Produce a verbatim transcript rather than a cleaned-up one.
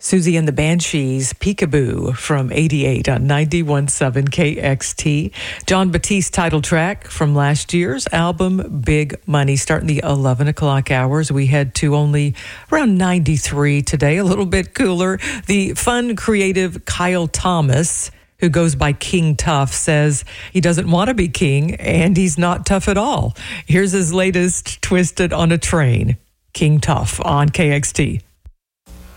Susie and the Banshees, Peekaboo from eighty-eight on ninety-one point seven K X T. Jon Batiste title track from last year's album, Big Money. Starting the eleven o'clock hours, we head to only around ninety-three today, a little bit cooler. The fun, creative Kyle Thomas, who goes by King Tough, says he doesn't want to be king and he's not tough at all. Here's his latest Twisted on a Train. King Tough on K X T.